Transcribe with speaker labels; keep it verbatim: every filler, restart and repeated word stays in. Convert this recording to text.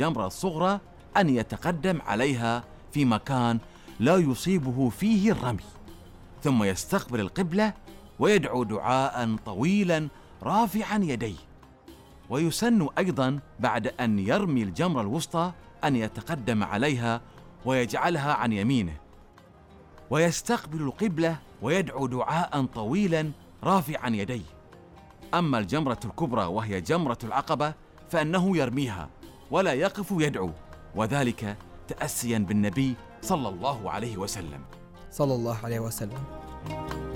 Speaker 1: الجمرة الصغرى أن يتقدم عليها في مكان لا يصيبه فيه الرمي، ثم يستقبل القبلة ويدعو دعاء طويلا رافعا يديه. ويسن أيضا بعد أن يرمي الجمرة الوسطى أن يتقدم عليها ويجعلها عن يمينه، ويستقبل القبلة ويدعو دعاء طويلا رافعا يديه. أما الجمرة الكبرى وهي جمرة العقبة فإنه يرميها ولا يقف يدعو، وذلك تأسيا بالنبي صلى الله عليه وسلم
Speaker 2: صلى الله عليه وسلم.